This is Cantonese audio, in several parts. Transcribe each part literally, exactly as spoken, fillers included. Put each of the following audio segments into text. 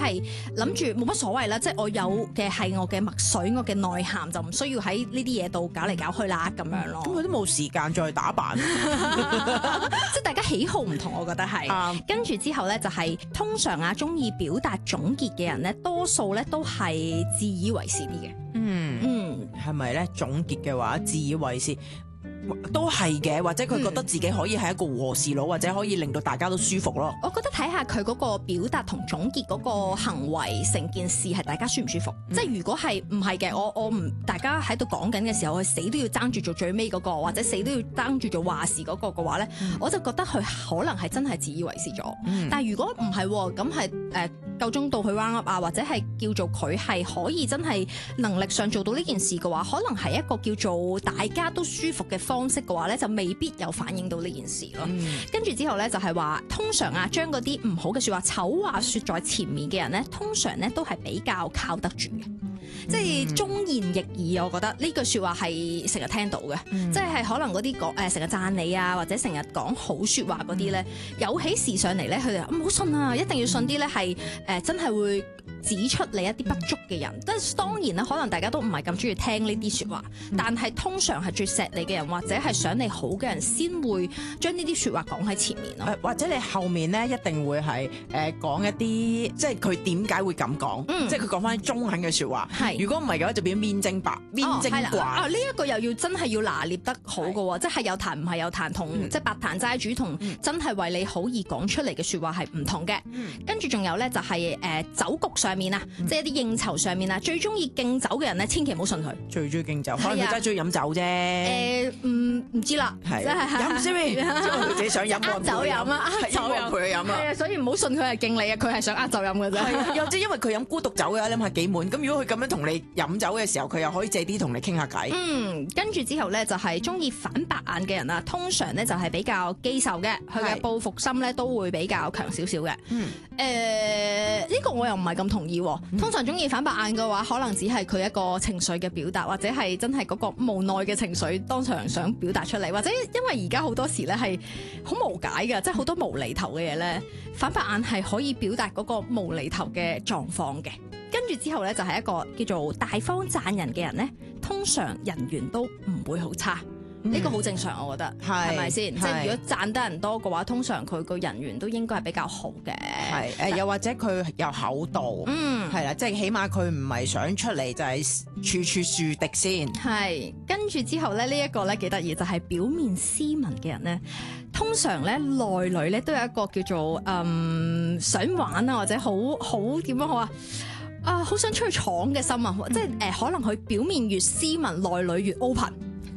係諗住冇乜所謂啦，即係我有嘅係我嘅墨水，我嘅內涵就唔需要喺呢啲嘢度搞嚟搞去啦咁樣咯。 咁佢都冇時間再打扮， 即係大家喜好唔同，我覺得係。 啱跟住之後咧，就係、是、通常啊，中意表達總結嘅人咧，多數咧都係自以為是啲嘅。 嗯嗯， 係咪咧？總結嘅話，自以為是。都係嘅，或者佢覺得自己可以係一個和事佬，或者可以令到大家都舒服咯。 我覺得睇下佢嗰個表達同總結嗰個行為，成件事係大家舒唔舒服。嗯、即係如果係唔係嘅，我我唔大家喺度講緊嘅時候，佢死都要爭住做最尾嗰、嗰個，或者死都要爭住做話事嗰個嘅話咧，嗯、我就覺得佢可能係真係自以為是咗。嗯、但係如果唔係，咁係誒夠鐘到去 round up 啊，或者係叫做佢係可以真係能力上做到呢件事嘅話，可能係一個叫做大家都舒服嘅方式嘅話咧，就未必有反映到呢件事咯。嗯、跟住之後咧，就係話通常啊，將嗰啲唔好嘅説話、醜話説在前面嘅人咧，通常咧都係比較靠得住嘅。嗯、即係忠言逆耳，我覺得呢句説話係成日聽到嘅。嗯、即係可能嗰啲講誒成日讚你啊，或者成日講好説話嗰啲咧，嗯、有起事上嚟咧，佢哋唔好信啊，一定要信啲咧係誒真係會指出你一啲不足嘅人。但係當然啦，可能大家都唔係咁中意聽呢啲説話，嗯、但係通常係最錫你嘅人或者係想你好嘅人，先會將呢啲説話講喺前面咯。 或者你後面咧一定會係誒講一啲，即係佢點解會咁講，嗯、即係佢講翻啲中肯嘅説話。係，如果唔係嘅話，就變咗面正白、面正怪。啊，呢一個又要真係要拿捏得好嘅喎，即係有彈唔係有彈，同、嗯、即係白壇齋主同真係為你好而講出嚟嘅説話係唔同嘅。嗯、跟住仲有咧就係、是、誒、呃、酒局上面啊，嗯、即係一啲應酬上面啊，最中意敬酒嘅人咧，千祈唔好信佢。最中意敬酒，可能佢真係中意飲酒啫。誒，唔唔知啦，係飲先咩？因為佢自己想飲，呃酒飲啊，呃酒飲陪佢飲啊。係啊，所以唔好信佢係敬你啊，佢係想呃酒飲嘅啫。係啊，又即係因為佢飲孤獨酒嘅，你諗下幾悶。咁如果佢咁樣同你飲酒嘅時候，佢又可以借啲同你傾下偈。嗯，跟住之後咧就係中意反白眼嘅人啊，通常咧就係比較記仇嘅，佢嘅報復心咧都會比較強少少嘅。嗯，誒呢個我又唔係咁同意。通常中意反白眼嘅話，可能只係佢一個情緒嘅表達，或者係真係嗰個無奈嘅情緒當場想表達出嚟，或者因為而家好多時咧係好無解嘅，即係好多無厘頭嘅嘢咧，反白眼係可以表達嗰個無厘頭嘅狀況嘅。跟住之後咧就係一個叫做大方讚人嘅人咧，通常人緣都唔會好差。呢個好正常，我覺得係咪先？即係如果讚得人多嘅話，通常佢個人緣都應該係比較好嘅。係誒，又或者佢有厚道，嗯，係啦，即係起碼佢唔係想出嚟就係處處樹敵先。係跟住之後咧，呢一個咧幾得意，就係表面斯文嘅人咧，通常咧內裏咧都有一個叫做嗯想玩啊，或者好好點樣好啊？啊，好想出去闖嘅心啊！即係誒，可能佢表面越斯文，內裏越 open。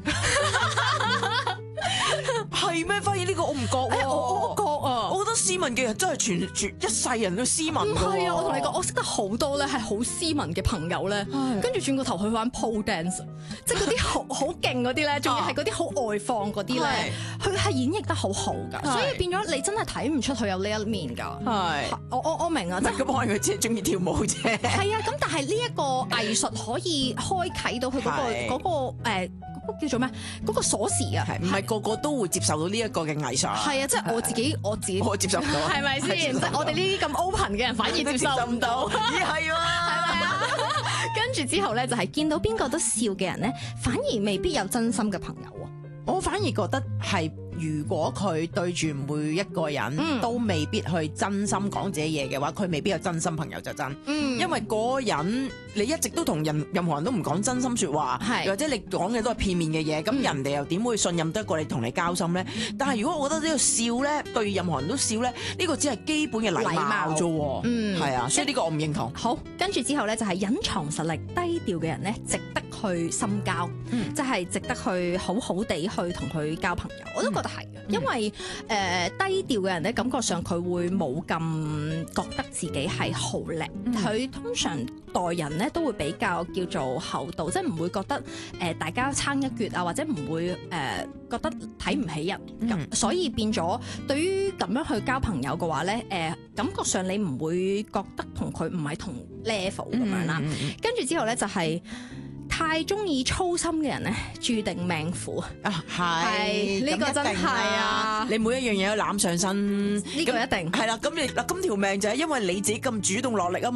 係咩？發現呢個我唔覺喎、欸，我我覺啊，我覺得斯文嘅人真係全全一世人都斯文㗎。唔係啊，我同你講，我識得好多咧係好斯文嘅朋友咧，跟住轉個頭去玩 pole dance，即係嗰啲好好勁嗰啲咧，仲要係嗰啲好外放嗰啲咧，佢係演繹得好好㗎，所以變咗你真係睇唔出佢有呢一面㗎。係，我我我明啊，即係咁可能佢只係中意跳舞啫。係啊，咁但係呢一個藝術可以開啓到佢嗰個嗰個誒。叫做咩？嗰、那個鎖匙啊，係唔係個個都會接受到呢一個嘅藝術？係啊，即係我自己，我自己我接受唔到，係咪先？即係我哋呢啲咁 open 嘅人反而接受唔到，咦係喎，係咪啊？跟住之後咧，就係、是、見到邊個都笑嘅人咧，反而未必有真心嘅朋友啊！我反而覺得係。如果佢對住每一個人、嗯、都未必去真心講自己嘢嘅話，佢未必有真心朋友就真。嗯、因為嗰個人你一直都同人任何人都唔講真心說話，是或者你講嘅都係片面嘅嘢，咁、嗯、人哋又點會信任得過你同你交心咧？但係如果我覺得呢個笑咧，對任何人都笑咧，呢、呢個只係基本嘅禮貌啫喎。嗯，係啊，所以呢個我唔認同。好，跟住之後咧就係隱藏實力低調嘅人咧，值得去深交，嗯、即係值得去好好地去同佢交朋友。我都覺得係嘅，因為誒、呃、低調嘅人咧，感覺上佢會冇咁覺得自己係好叻，佢、嗯、通常待人咧都會比較叫做厚道，即係唔會覺得誒、呃、大家撐一橛啊，或者唔會誒、呃、覺得睇唔起人，咁、嗯、所以變咗對於咁樣去交朋友嘅話咧，誒、呃、感覺上你唔會覺得同佢唔係同 level 咁樣啦，嗯嗯嗯、跟住之後咧就係、是。太中意操心嘅人咧，注定命苦啊！係呢個真係啊！你每一樣嘢都攬上身，呢個一定係啦。咁你嗱，咁條命就係因為你自己咁主動落力啊嘛。